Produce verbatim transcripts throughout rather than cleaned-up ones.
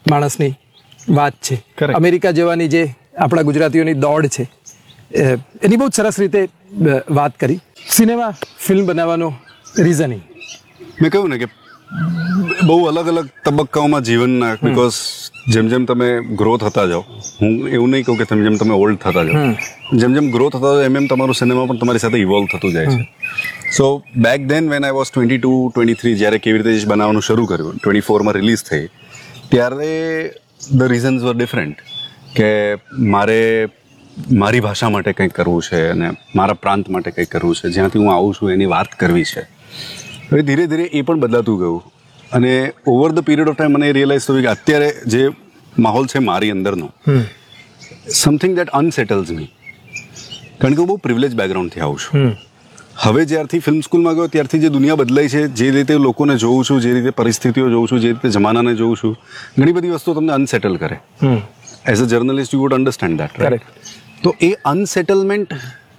માણસની વાત છે. Correct. અમેરિકા જવાની જે આપણા ગુજરાતીઓની દોડ છે એની બહુ સરસ રીતે વાત કરી. સિનેમા ફિલ્મ બનાવવાનો રીઝનિંગ મેં કહ્યું ને કે બહુ અલગ અલગ તબક્કાઓમાં જીવનના, બિકોઝ જેમ જેમ તમે ગ્રો થતા જાઓ, હું એવું નહીં કહું કે તમે જેમ તમે ઓલ્ડ થતા જાઓ, જેમ જેમ ગ્રો થતા જાઓ એમ એમ તમારું સિનેમા પણ તમારી સાથે ઇવોલ્વ થતું જાય છે. સો back than when I was twenty two twenty three જ્યારે કેવી રીતે બનાવવાનું શરૂ કર્યું, ટ્વેન્ટી ફોરમાં રિલીઝ થઈ, ત્યારે ધ રીઝન્સ વર ડિફરન્ટ કે મારે મારી ભાષા માટે કંઈક કરવું છે અને મારા પ્રાંત માટે કંઈક કરવું છે, જ્યાંથી હું આવું છું એની વાત કરવી છે. હવે ધીરે ધીરે એ પણ બદલાતું ગયું અને over the period of time મને રિયલાઇઝ થયું કે અત્યારે જે માહોલ છે મારી અંદરનો, સમથિંગ દેટ અનસેટલ્સ મી, કારણ કે હું બહુ પ્રિવિલેજ બેકગ્રાઉન્ડથી આવું છું. હવે જ્યારથી ફિલ્મ સ્કૂલમાં ગયો ત્યારથી જે દુનિયા બદલાઈ છે, જે રીતે લોકોને જોઉં છું, જે રીતે પરિસ્થિતિઓ જોઉં છું, જે રીતે જમાનાને જોઉં છું, ઘણી બધી વસ્તુઓ તમને અનસેટલ કરે. As a journalist you would understand that, right? તો એ અનસેટલમેન્ટ,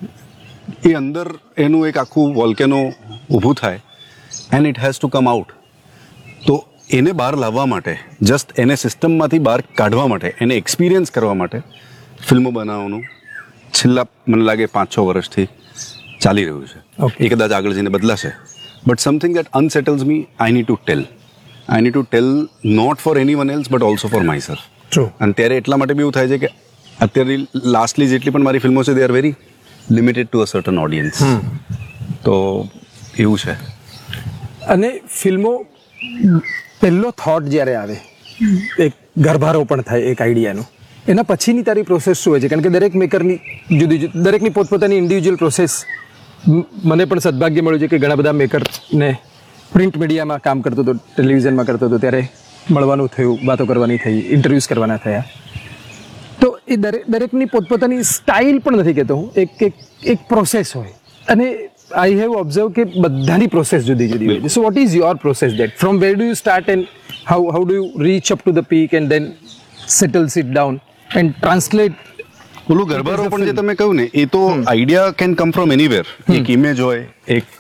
એ અંદર એનું એક આખું વોલ્કેનો ઊભું થાય and it has to come out. તો એને બહાર લાવવા માટે, જસ્ટ એને સિસ્ટમમાંથી બહાર કાઢવા માટે, એને એક્સપિરિયન્સ કરવા માટે ફિલ્મો બનાવવાનું છેલ્લા મને લાગે પાંચ છ વર્ષથી ચાલી રહ્યું છે. એ કદાચ આગળ જઈને બદલાશે, but something that અનસેટલ્સ me I need to tell. I need to tell not four any one else but also for my self. અને ત્યારે એટલા માટે બી એવું થાય છે કે અત્યારે લાસ્ટલી જેટલી પણ મારી ફિલ્મો છે they are very limited to a certain audience. તો એવું છે. અને ફિલ્મો પહેલો થોટ જ્યારે આવે, એક ગર્ભારોપણ થાય એક આઈડિયાનું, એના પછીની તારી પ્રોસેસ શું હોય છે? કારણ કે દરેક મેકરની જુદી જુદી, દરેકની પોતપોતાની ઇન્ડિવિજ્યુઅલ પ્રોસેસ. મને પણ સદભાગ્ય મળ્યું છે કે ઘણા બધા મેકરને પ્રિન્ટ મીડિયામાં કામ કરતો હતો, ટેલિવિઝનમાં કરતો હતો, ત્યારે મળવાનું થયું, વાતો કરવાની થઈ, ઇન્ટરવ્યૂઝ કરવાના થયા. તો એ દરેક દરેકની પોતપોતાની સ્ટાઇલ પણ નથી કહેતો હું, એક એક એક પ્રોસેસ હોય. અને આઈ હેવ ઓબ્ઝર્વ કે બધાની પ્રોસેસ જુદી જુદી હોય છે. So what is your process that from where do you start and how how do you rich up to the peak and then settle sit down and translate? ઓલું ગર્ભારોપણ જે તમે કહ્યું ને, એ તો idea can come from anywhere. એક image હોય, એક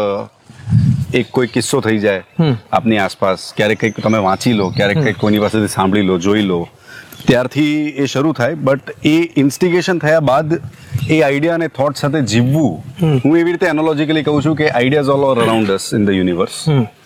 એક કોઈ કિસ્સો થઈ જાય આપની આસપાસ, ક્યારેક કંઈક તમે વાંચી લો, ક્યારેક કંઈક કોઈની પાસેથી સાંભળી લો, જોઈ લો, ત્યારથી એ શરૂ થાય. બટ એ ઇન્સ્ટિગેશન થયા બાદ એ આઈડિયા અને થોટ સાથે જીવવું, હું એવી રીતે એનોલોજીકલી કહું છું કે ideas all over around us in the universe.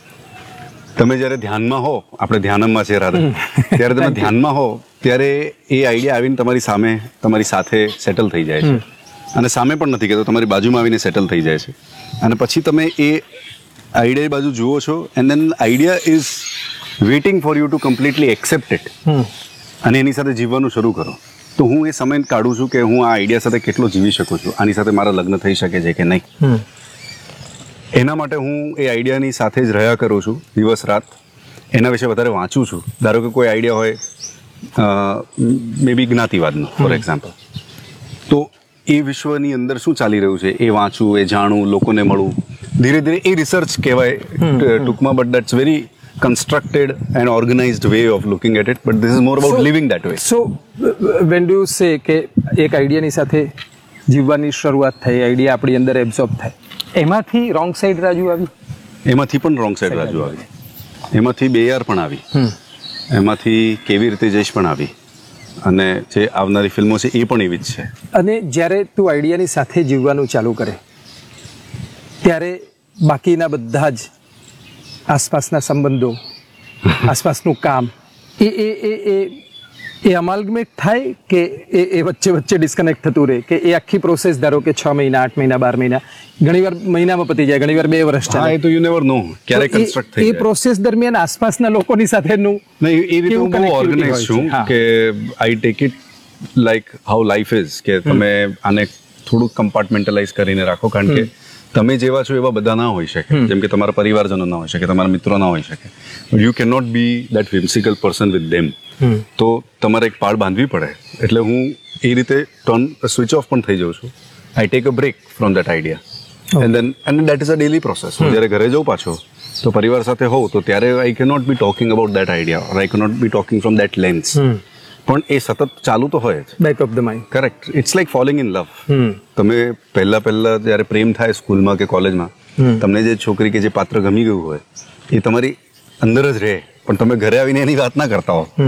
તમે જ્યારે ધ્યાનમાં હો, આપણે ધ્યાનમાં છે રાધા, ત્યારે તમે ધ્યાનમાં હો ત્યારે એ આઈડિયા આવીને તમારી સામે, તમારી સાથે સેટલ થઈ જાય છે. અને સામે પણ નથી કહેતો, તમારી બાજુમાં આવીને સેટલ થઈ જાય છે. અને પછી તમે એ આઈડિયા બાજુ જુઓ છો and then idea is waiting for you two completely accept it અને એની સાથે જીવવાનું શરૂ કરો. તો હું એ સમય કાઢું છું કે હું આ આઈડિયા સાથે કેટલો જીવી શકું છું, આની સાથે મારા લગ્ન થઈ શકે છે કે નહીં. એના માટે હું એ આઈડિયાની સાથે જ રહ્યા કરું છું દિવસ રાત. એના વિશે વધારે વાંચું છું. ધારો કે કોઈ આઈડિયા હોય મે બી જ્ઞાતિવાદનો ફોર એક્ઝામ્પલ, તો એ વિશ્વની અંદર શું ચાલી રહ્યું છે એ વાંચું, એ જાણું, લોકોને મળું. ધીરે ધીરે એ રિસર્ચ કહેવાય ટૂંકમાં, but that's very constructed and organized way of looking at it, but this is more about so, living that way. So when do you say કે એક આઈડિયાની સાથે જીવવાની શરૂઆત થઈ, આઈડિયા આપણી અંદર એબ્ઝોર્બ થાય, એમાંથી રોંગ સાઈડ રાજુ આવી? એમાંથી પણ રોંગ સાઈડ રાજુ આવી, એમાંથી બેયાર પણ આવી, એમાંથી કેવી રીતે જઈશ પણ આવી, અને જે આવનારી ફિલ્મો છે એ પણ એવી જ છે. અને જ્યારે તું આઈડિયાની સાથે જીવવાનું ચાલુ કરે ત્યારે બાકીના બધા જ આસપાસના સંબંધો, આસપાસનું કામ, એ એ એ એ એ અમાલ્ગમેટ થાય કે એ એ વચ્ચે વચ્ચે ડિસ્કનેક્ટ થતું રહે? કે એ આખી પ્રોસેસ ધારો કે છ મહિના, આઠ મહિના, બાર મહિના, ઘણીવાર મહિનામાં પતી જાય, ઘણીવાર બે વર્ષ ચાલે, એ તો યુ નેવર નો ક્યારે કન્સ્ટ્રક્ટ થઈ જાય. એ પ્રોસેસ દરમિયાન આસપાસના લોકોની સાથેનું નહીં, એ રીતે હું બહુ ઓર્ગેનાઇઝ છું કે I take it like how life is, કે તમે આને થોડુંક કમ્પાર્ટમેન્ટલાઇઝ કરીને રાખો. કારણ કે તમે જેવા છો એવા બધા ના હોઈ શકે. જેમ કે તમારા પરિવારજનો ના હોઈ શકે, તમારા મિત્રો ના હોઈ શકે. You can not be that વિમ્સિકલ person with them. તો તમારે એક પાળ બાંધવી પડે. એટલે હું એ રીતે ટર્ન સ્વિચ ઓફ પણ થઈ જાઉં છું. I take a break from that idea and then and that is a daily process. હું જ્યારે ઘરે જાઉં પાછો તો પરિવાર સાથે હોઉં તો ત્યારે આઈ કે not be talking about that idea, ઓર આઈ કે not be talking from that lens. પણ એ સતત ચાલુ તો હોય જ, back of the mind. Correct. It's like falling in love. તમે પહેલા પહેલા જ્યારે પ્રેમ થાય સ્કૂલમાં કે કોલેજમાં, તમને જે છોકરી કે જે પાત્ર ગમી ગયું હોય એ તમારી અંદર જ રહે, પણ તમે ઘરે આવીને એની વાત ના કરતા હો.